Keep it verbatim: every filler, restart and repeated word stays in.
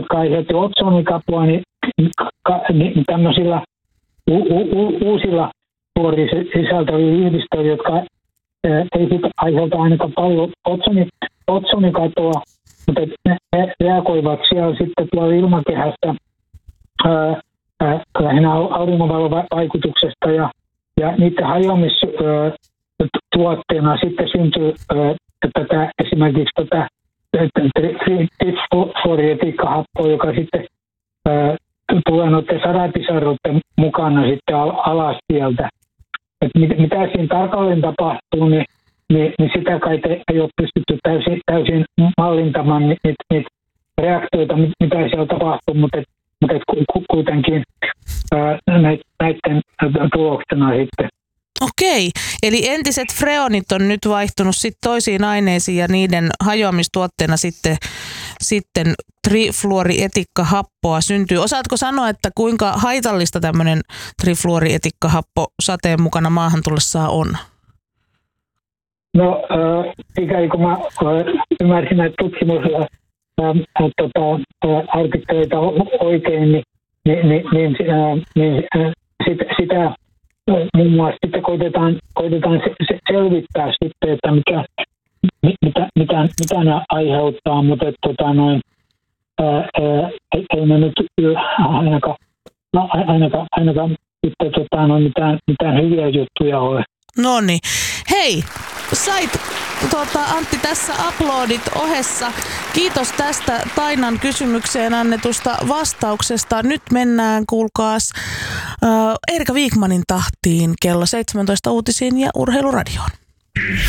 jotka aiheutti otsonikapua, niin, niin tämmöisillä u, u, u, uusilla fluorisisältävillä yhdistöillä, jotka ei sitten aiheuta ainakaan paljon otsoni, otsonikatoa, mutta ne, ne reagoivat siellä sitten tuolla ilmakehässä ää, ää, lähinnä auringonvalon vaikutuksesta ja, ja niiden hajoamistuotteena sitten syntyy ää, tätä, esimerkiksi tätä trifluorietiikkahappoa, joka sitten ää, tulee noiden sadapisarruiden mukana sitten alas sieltä. Et mit, mitä siinä tarkalleen tapahtuu, niin, niin, niin sitä kai ei ole pystytty täysin, täysin mallintamaan niitä, niitä reaktioita, mitä siellä tapahtuu, mutta, mutta kuitenkin ää, näiden tuloksena sitten. Okei, eli entiset freonit on nyt vaihtunut sitten toisiin aineisiin ja niiden hajoamistuotteena sitten, sitten trifluorietikkahappoa syntyy. Osaatko sanoa, että kuinka haitallista tämmöinen trifluorietikkahappo sateen mukana maahan tullessaan on? No, äh, ikään kuin mä äh, ymmärsin näitä tutkimusartikkeleita äh, oikein, niin, niin, niin, niin, äh, niin äh, sit, sitä muun muassa sitten koitetaan, koitetaan selvittää sitten, että mikä, mitä, mitä, mitä ne aiheuttaa, mutta että, tota, noin, ää, ää, ei ne nyt ainakaan, no, ainakaan, ainakaan sitten, tota, noin, mitään, mitään hyviä juttuja ole. No niin. Hei, sait tuota, Antti tässä uploadit ohessa. Kiitos tästä Tainan kysymykseen annetusta vastauksesta. Nyt mennään, kuulkaas, äh, Erika Wikmanin tahtiin kello seitsemäntoista uutisiin ja Urheiluradioon.